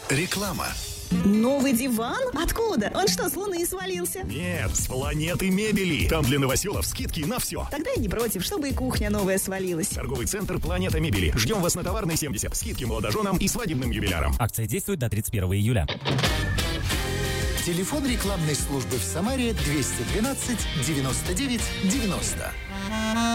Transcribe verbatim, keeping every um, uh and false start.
Реклама. Новый диван? Откуда? Он что, с Луны свалился? Нет, с планеты мебели. Там для новоселов скидки на все. Тогда я не против, чтобы и кухня новая свалилась. Торговый центр «Планета мебели». Ждем вас на Товарной семьдесят. Скидки молодоженам и свадебным юбилярам. Акция действует до тридцать первого июля. Телефон рекламной службы в Самаре двести двенадцать девяносто девять девяносто.